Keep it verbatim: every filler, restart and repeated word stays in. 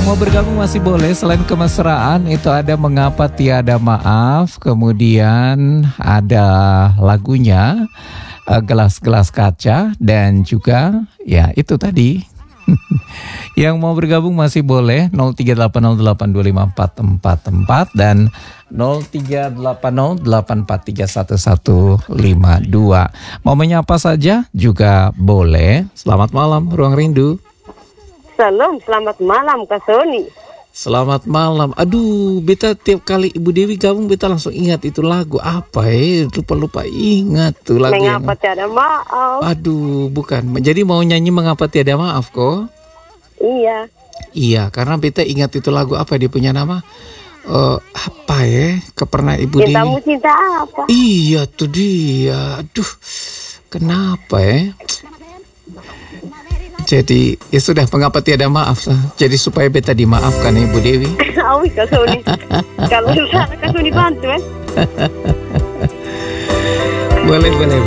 Yang mau bergabung masih boleh. Selain kemesraan itu ada Mengapa Tiada Maaf. Kemudian ada lagunya uh, Gelas-gelas kaca. Dan juga ya itu tadi. Yang mau bergabung masih boleh nol tiga delapan nol delapan dua lima empat empat empat dan nol tiga delapan nol delapan empat tiga satu satu lima dua. Mau menyapa saja juga boleh. Selamat malam Ruang Rindu. Salam, selamat malam Kak Sony. Selamat malam. Aduh, beta tiap kali Ibu Dewi gabung beta langsung ingat itu lagu apa eh lupa-lupa ingat tuh lagu. Mengapa yang... tiada maaf? Aduh, bukan. Jadi mau nyanyi Mengapa Tiada Maaf kok? Iya. Iya, karena beta ingat itu lagu apa dia punya nama? Uh, apa ya? Kepernah Ibu Dewi. Cintamu cinta apa? Iya tuh dia. Aduh, kenapa ya? Jadi ya sudah, mengapa tiada maaf. Jadi supaya beta dimaafkan Ibu Dewi. Awi Kak Sony. Kalau salah Kak Sony bantu eh. Boleh boleh.